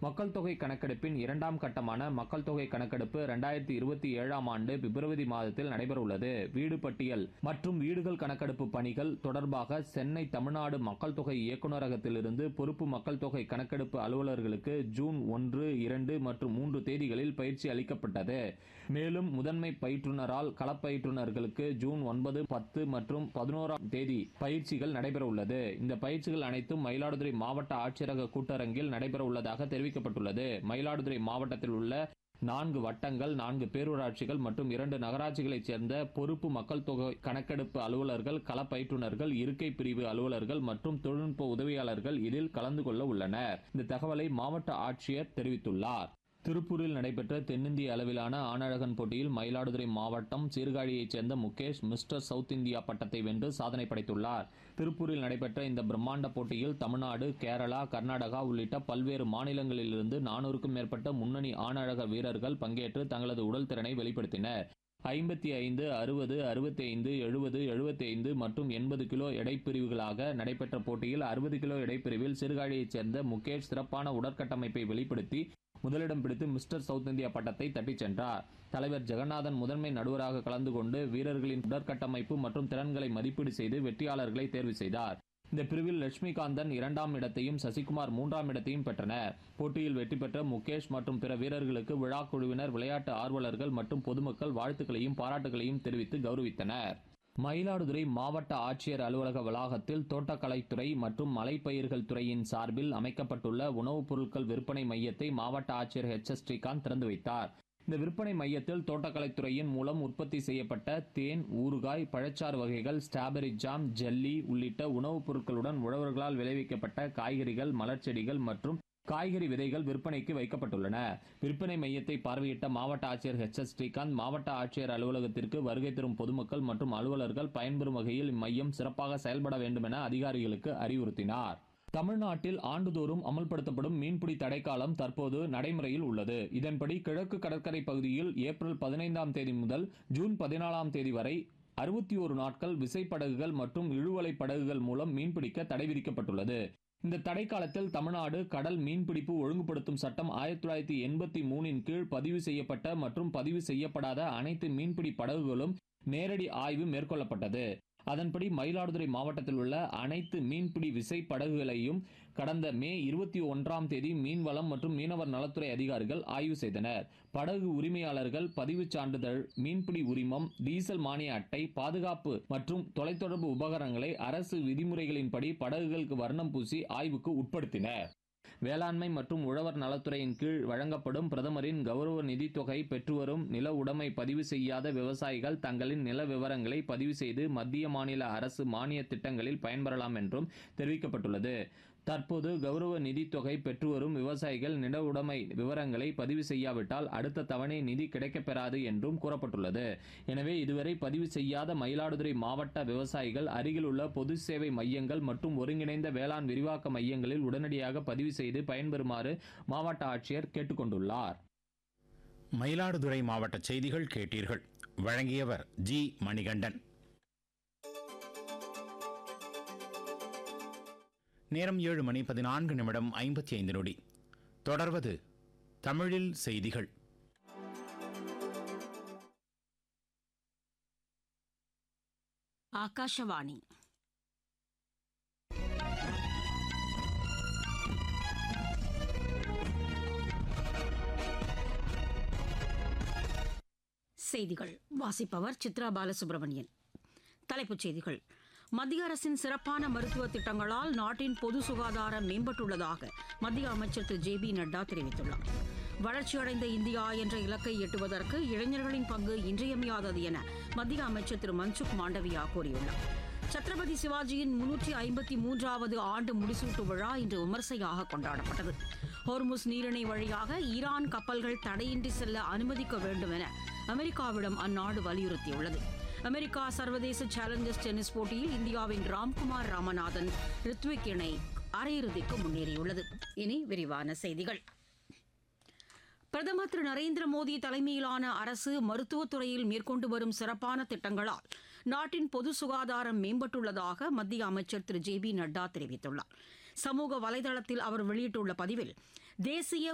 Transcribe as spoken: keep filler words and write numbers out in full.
மக்கள் தொகை கணக்கெடுப்பின் இரண்டாம் கட்டமான மக்கள் தொகை கணக்கெடுப்பு இரண்டாயிரத்தி இருபத்தி ஏழாம் ஆண்டு பிப்ரவரி மாதத்தில் நடைபெற உள்ளது. வீடு பட்டியல் மற்றும் வீடுகள் கணக்கெடுப்பு பணிகள் தொடர்பாக சென்னை தமிழ்நாடு மக்கள் தொகை இயக்குநரகத்திலிருந்து பொறுப்பு மக்கள் தொகை கணக்கெடுப்பு அலுவலர்களுக்கு ஜூன் ஒன்று, இரண்டு மற்றும் மூன்று தேதிகளில் பயிற்சி அளிக்கப்பட்டது. மேலும் முதன்மை பயிற்றுனரால் களப்பயிற்றுனர்களுக்கு ஜூன் ஒன்பது, பத்து மற்றும் பதினோராம் தேதி பயிற்சிகள் நடைபெற உள்ளது. இந்த பயிற்சிகள் அனைத்தும் மயிலாடுதுறை மாவட்ட ஆட்சியரக கூட்டரங்கில் நடைபெற உள்ளதாக தெரிவிக்கப்பட்டுள்ளது. மயிலாடுதுறை மாவட்டத்தில் உள்ள நான்கு வட்டங்கள், நான்கு பேரூராட்சிகள் மற்றும் இரண்டு நகராட்சிகளைச் சேர்ந்த பொறுப்பு மக்கள் தொகை கணக்கெடுப்பு அலுவலர்கள், களப்பயிற்றுனர்கள், இருக்கை பிரிவு அலுவலர்கள் மற்றும் தொழில்நுட்ப உதவியாளர்கள் இதில் கலந்து கொள்ள உள்ளனர். இந்த தகவலை மாவட்ட ஆட்சியர் தெரிவித்துள்ளார். திருப்பூரில் நடைபெற்ற தென்னிந்திய அளவிலான ஆணழகன் போட்டியில் மயிலாடுதுறை மாவட்டம் சீர்காழியைச் சேர்ந்த முகேஷ் மிஸ்டர் சவுத் இந்தியா பட்டத்தை வென்று சாதனை படைத்துள்ளார். திருப்பூரில் நடைபெற்ற இந்த பிரம்மாண்ட போட்டியில் தமிழ்நாடு, கேரளா, கர்நாடகா உள்ளிட்ட பல்வேறு மாநிலங்களிலிருந்து நானூறுக்கும் மேற்பட்ட முன்னணி ஆணழக வீரர்கள் பங்கேற்று தங்களது உடல் திறனை வெளிப்படுத்தினர். ஐம்பத்தி ஐந்து, அறுபது, அறுபத்தி ஐந்து, எழுபது, எழுபத்தி ஐந்து மற்றும் எண்பது கிலோ எடைப்பிரிவுகளாக நடைபெற்ற போட்டியில் அறுபது கிலோ எடைப்பிரிவில் சீர்காழியைச் சேர்ந்த முகேஷ் சிறப்பான உடற்கட்டமைப்பை வெளிப்படுத்தி முதலிடம் பிடித்து மிஸ்டர் சவுத் இந்தியா பட்டத்தை தட்டிச் சென்றார். தலைவர் ஜெகநாதன் முதன்மை நடுவராக கலந்து கொண்டு வீரர்களின் உடற்கட்டமைப்பு மற்றும் திறன்களை மதிப்பீடு செய்து வெற்றியாளர்களை தேர்வு செய்தார். இந்த பிரிவில் லட்சுமிகாந்தன் இரண்டாம் இடத்தையும் சசிகுமார் மூன்றாம் இடத்தையும் பெற்றனர். போட்டியில் வெற்றி பெற்ற முகேஷ் மற்றும் பிற வீரர்களுக்கு விழா குழுவினர், விளையாட்டு ஆர்வலர்கள் மற்றும் பொதுமக்கள் வாழ்த்துக்களையும் பாராட்டுகளையும் தெரிவித்து கௌரவித்தனர். மயிலாடுதுறை மாவட்ட ஆட்சியர் அலுவலக வளாகத்தில் தோட்டக்கலைத்துறை மற்றும் மலைப்பயிர்கள் துறையின் சார்பில் அமைக்கப்பட்டுள்ள உணவுப் பொருட்கள் விற்பனை மையத்தை மாவட்ட ஆட்சியர் எச் எஸ் ஸ்ரீகாந்த் திறந்து வைத்தார். இந்த விற்பனை மையத்தில் தோட்டக்கலைத்துறையின் மூலம் உற்பத்தி செய்யப்பட்ட தேன், ஊறுகாய், பழச்சாறு வகைகள், ஸ்ட்ராபெரி ஜாம், ஜெல்லி உள்ளிட்ட உணவுப் பொருட்களுடன் உழவர்களால் விளைவிக்கப்பட்ட காய்கறிகள், மலர்ச்செடிகள் மற்றும் காய்கறி விதைகள் விற்பனைக்கு வைக்கப்பட்டுள்ளன. விற்பனை மையத்தை பார்வையிட்ட மாவட்ட ஆட்சியர் எச் எஸ் ஸ்ரீகாந்த் மாவட்ட ஆட்சியர் அலுவலகத்திற்கு வருகை தரும் பொதுமக்கள் மற்றும் அலுவலர்கள் பயன்பெறும் வகையில் இம்மையம் சிறப்பாக செயல்பட வேண்டும் என அதிகாரிகளுக்கு அறிவுறுத்தினார். தமிழ்நாட்டில் ஆண்டுதோறும் அமல்படுத்தப்படும் மீன்பிடி தடைக்காலம் தற்போது நடைமுறையில் உள்ளது. இதன்படி கிழக்கு கடற்கரை பகுதியில் ஏப்ரல் பதினைந்தாம் தேதி முதல் ஜூன் பதினாலாம் தேதி வரை அறுபத்தி ஒரு நாட்கள் விசைப்படகுகள் மற்றும் இழுவலை படகுகள் மூலம் மீன்பிடிக்க தடை விதிக்கப்பட்டுள்ளது. இந்த தடைக்காலத்தில் தமிழ்நாடு கடல் மீன்பிடிப்பு ஒழுங்குபடுத்தும் சட்டம் ஆயிரத்தி தொள்ளாயிரத்தி எண்பத்தி மூணின் கீழ் பதிவு செய்யப்பட்ட மற்றும் பதிவு செய்யப்படாத அனைத்து மீன்பிடி படகுகளும் நேரடி ஆய்வு மேற்கொள்ளப்பட்டது. அதன்படி மயிலாடுதுறை மாவட்டத்தில் உள்ள அனைத்து மீன்பிடி விசை படகுகளையும் கடந்த மே இருபத்தி ஒன்றாம் தேதி மீன்வளம் மற்றும் மீனவர் நலத்துறை அதிகாரிகள் ஆய்வு செய்தனர். படகு உரிமையாளர்கள் பதிவு சான்றிதழ், மீன்பிடி உரிமம், டீசல் மானிய அட்டை, பாதுகாப்பு மற்றும் தொலைத்தொடர்பு உபகரணங்களை அரசு விதிமுறைகளின்படி படகுகளுக்கு வர்ணம் பூசி ஆய்வுக்கு உட்படுத்தினர். வேளாண்மை மற்றும் உழவர் நலத்துறையின் கீழ் வழங்கப்படும் பிரதமரின் கௌரவ நிதி தொகை பெற்றுவரும் நில உடைமை பதிவு செய்யாத விவசாயிகள் தங்களின் நில விவரங்களை பதிவு செய்து மத்திய மாநில அரசு மானிய திட்டங்களில் பயன்பெறலாம் என்றும் தெரிவிக்கப்பட்டுள்ளது. தற்போது கௌரவ நிதி தொகை பெற்றுவரும் விவசாயிகள் நில உடைமை விவரங்களை பதிவு செய்யாவிட்டால் அடுத்த தவணை நிதி கிடைக்கப்பெறாது என்றும் கூறப்பட்டுள்ளது. எனவே இதுவரை பதிவு செய்யாத மயிலாடுதுறை மாவட்ட விவசாயிகள் அருகில் உள்ள பொது சேவை மையங்கள் மற்றும் ஒருங்கிணைந்த வேளாண் விரிவாக்க மையங்களில் உடனடியாக பதிவு செய்து பயன்பெறுமாறு மாவட்ட ஆட்சியர் கேட்டுக்கொண்டுள்ளார். மயிலாடுதுறை மாவட்ட செய்திகள் கேட்டீர்கள். வழங்கியவர் ஜி மணிகண்டன். நேரம் ஏழு மணி பதினான்கு நிமிடம் ஐம்பத்தி ஐந்து நொடி. தொடர்வது தமிழில் செய்திகள். ஆகாஷவாணி. செய்திகள் வாசிப்பவர் சித்ரா பாலசுப்ரமணியன். தலைப்புச் செய்திகள். மத்திய அரசின் சிறப்பான மருத்துவ திட்டங்களால் நாட்டின் பொது சுகாதாரம் மேம்பட்டுள்ளதாக மத்திய அமைச்சர் திரு ஜே பி நட்டா தெரிவித்துள்ளார். வளர்ச்சியடைந்த இந்தியா என்ற இலக்கை எட்டுவதற்கு இளைஞர்களின் பங்கு இன்றியமையாதது என மத்திய அமைச்சர் திரு மன்சுக் மாண்டவியா கூறியுள்ளார். சத்ரபதி சிவாஜியின் முன்னூற்றி ஐம்பத்தி மூன்றாவது ஆண்டு முடிசூட்டு விழா இன்று விமர்சையாக கொண்டாடப்பட்டது. ஹோர்முஸ் நீரிணை வழியாக ஈரான் கப்பல்கள் தடையின்றி செல்ல அனுமதிக்க வேண்டும் என அமெரிக்காவிடம் அந்நாடு வலியுறுத்தியுள்ளது. அமெரிக்கா சர்வதேச சேலஞ்சர்ஸ் டென்னிஸ் போட்டியில் இந்தியாவின் ராம்குமார் ராமநாதன், ரித்விக் இணை அரையிறுதிக்கு முன்னேறியுள்ளது. இனி விரிவான செய்திகள். பிரதமர் திரு நரேந்திர மோடி தலைமையிலான அரசு மருத்துவத்துறையில் மேற்கொண்டு வரும் சிறப்பான திட்டங்களால் நாட்டின் பொது சுகாதாரம் மேம்பட்டுள்ளதாக மத்திய அமைச்சர் திரு ஜே பி நட்டா தெரிவித்துள்ளார். சமூக வலைதளத்தில் அவர் வெளியிட்டுள்ள பதிவில், தேசிய